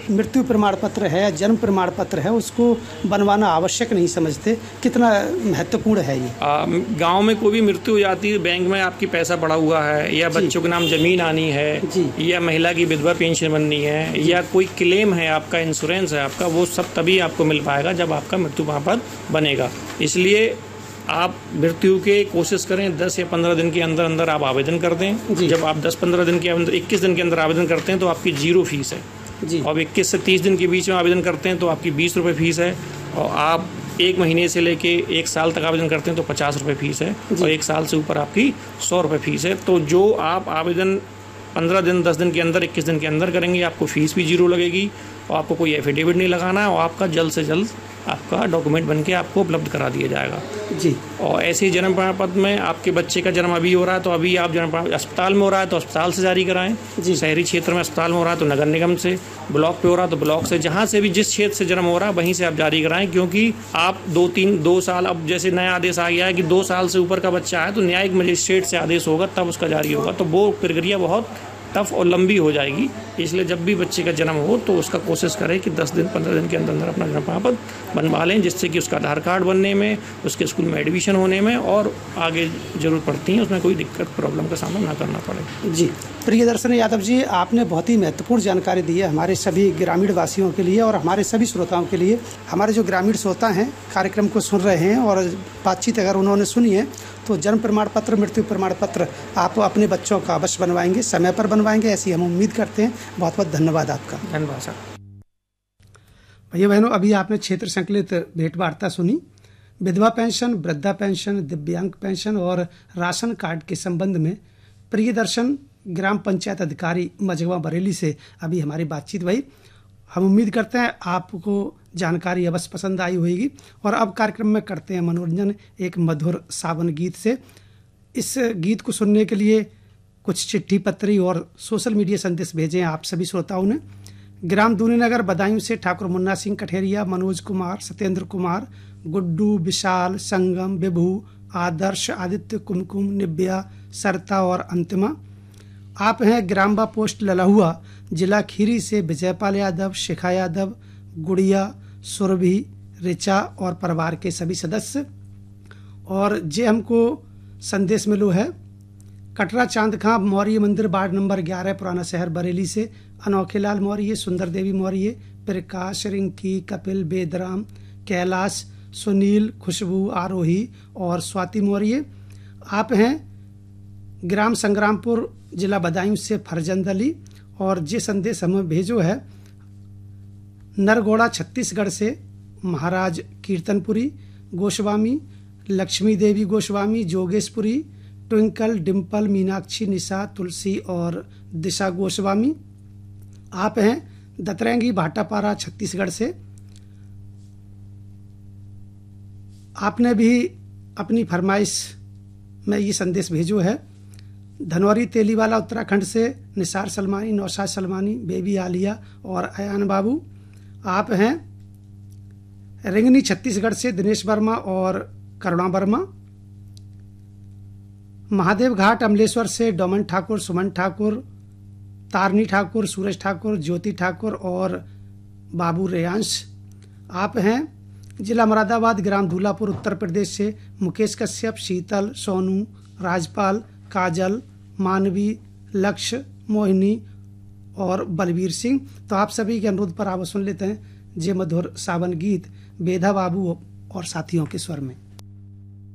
मृत्यु प्रमाण पत्र है, जन्म प्रमाण पत्र है, उसको बनवाना आवश्यक नहीं समझते? कितना महत्वपूर्ण है ये? गांव में कोई भी मृत्यु हो जाती है, बैंक में आपकी पैसा पड़ा हुआ है, या बच्चों के नाम जमीन आनी है, या महिला की विधवा पेंशन बननी है, या कोई क्लेम है आपका, इंश्योरेंस है आपका, वो सब तभी आपको मिल पाएगा जब आपका मृत्यु प्रमाण पत्र बनेगा। इसलिए आप मृत्यु के कोशिश करें 10 या 15 दिन के अंदर अंदर आप आवेदन कर दें। जब आप 10-15 दिन के अंदर 21 दिन के अंदर आवेदन करते हैं तो आपकी 0 फीस है जी। और 21 से 30 दिन के बीच में आवेदन करते हैं तो आपकी 20 रुपये फीस है। और आप 1 महीने से लेके 1 साल तक आवेदन करते हैं तो 50 रुपये फीस है। और 1 साल से ऊपर आपकी 100 रुपये फीस है। तो जो आप आवेदन 15 दिन 10 दिन के अंदर 21 दिन के अंदर करेंगे, आपको फीस भी 0 लगेगी और आपको कोई एफिडेविट नहीं लगाना है और आपका जल्द से जल्द आपका डॉक्यूमेंट बनके आपको उपलब्ध करा दिया जाएगा जी। और ऐसे ही जन्म प्रमाण पत्र में आपके बच्चे का जन्म अभी हो रहा है तो अभी आप जन्म प्रमाण अस्पताल में हो रहा है तो अस्पताल से जारी कराएं जी। शहरी क्षेत्र में अस्पताल में हो रहा है तो नगर निगम से, ब्लॉक पे हो रहा है तो ब्लॉक से, जहाँ से भी जिस क्षेत्र से जन्म हो रहा है वहीं से आप जारी कराएं। क्योंकि आप 2 साल, अब जैसे नया आदेश आ गया है कि 2 साल से ऊपर का बच्चा है तो न्यायिक मजिस्ट्रेट से आदेश होगा तब उसका जारी होगा, तो वो प्रक्रिया बहुत टफ और लंबी हो जाएगी। इसलिए जब भी बच्चे का जन्म हो तो उसका कोशिश करें कि 10 दिन 15 दिन के अंदर अंदर अपना जन्म प्रमाण पत्र बनवा लें, जिससे कि उसका आधार कार्ड बनने में, उसके स्कूल में एडमिशन होने में और आगे जरूरत पड़ती है उसमें कोई दिक्कत प्रॉब्लम का सामना ना करना पड़े जी। प्रियदर्शन यादव जी, आपने बहुत ही महत्वपूर्ण जानकारी दी है हमारे सभी ग्रामीण वासियों के लिए और हमारे सभी श्रोताओं के लिए। हमारे जो ग्रामीण श्रोता हैं कार्यक्रम को सुन रहे हैं और बातचीत अगर उन्होंने सुनी है तो जन्म प्रमाण पत्र, मृत्यु प्रमाण पत्र आप अपने बच्चों का अवश्य बनवाएंगे, समय पर बनवाएंगे, ऐसी हम उम्मीद करते हैं। बहुत बहुत धन्यवाद आपका। धन्यवाद सर। भैया बहनों, अभी आपने क्षेत्र संकलित भेंट वार्ता सुनी। विधवा पेंशन, वृद्धा पेंशन, दिव्यांग पेंशन और राशन कार्ड के संबंध में प्रियदर्शन ग्राम पंचायत अधिकारी मझगवा बरेली से अभी हमारी बातचीत हुई। हम उम्मीद करते हैं आपको जानकारी अवश्य पसंद आई होगी। और अब कार्यक्रम में करते हैं मनोरंजन एक मधुर सावन गीत से। इस गीत को सुनने के लिए कुछ चिट्ठी पत्री और सोशल मीडिया संदेश भेजे आप सभी श्रोताओं ने। ग्राम दूनीनगर बदायूं से ठाकुर मुन्ना सिंह कठेरिया, मनोज कुमार, सत्येंद्र कुमार, गुड्डू, विशाल, संगम, विभू, आदर्श, आदित्य, कुमकुम, निव्या, सरता और अंतिमा। आप हैं ग्राम्बा पोस्ट ललहुआ, जिला खीरी से विजयपाल यादव, शिखा यादव, गुड़िया, सुरभि, रिचा और परिवार के सभी सदस्य। और जे हमको संदेश मिलो है कटरा चांद खां मौर्य मंदिर वार्ड नंबर 11 पुराना शहर बरेली से अनोखेलाल मौर्य, सुंदर देवी मौर्य, प्रकाश, रिंकी, कपिल, बेदराम, कैलाश, सुनील, खुशबू, आरोही और स्वाति मौर्य। आप हैं ग्राम संग्रामपुर जिला बदायूं से फरजंद अली। और जे संदेश हमें भेजो है नरगोड़ा छत्तीसगढ़ से महाराज कीर्तनपुरी गोस्वामी, लक्ष्मी देवी गोस्वामी, जोगेशपुरी, ट्विंकल, डिम्पल, मीनाक्षी, निशा, तुलसी और दिशा गोस्वामी। आप हैं दतरंगी भाटापारा छत्तीसगढ़ से। आपने भी अपनी फरमाइश में ये संदेश भेजो है धनौरी तेलीवाला उत्तराखंड से निसार सलमानी, नौशाद सलमानी, बेबी आलिया और अयान बाबू। आप हैं रिंगनी छत्तीसगढ़ से दिनेश वर्मा और करुणा वर्मा। महादेव घाट अमलेश्वर से डोमन ठाकुर, सुमन ठाकुर, तारनी ठाकुर, सूरज ठाकुर, ज्योति ठाकुर और बाबू रेयांश। आप हैं जिला मुरादाबाद ग्राम धूलापुर उत्तर प्रदेश से मुकेश कश्यप, शीतल, सोनू, राजपाल, काजल, मानवी, लक्ष्य, मोहिनी और बलवीर सिंह। तो आप सभी के अनुरोध पर आप सुन लेते हैं जे मधुर सावन गीत बेधा बाबू और साथियों के स्वर में।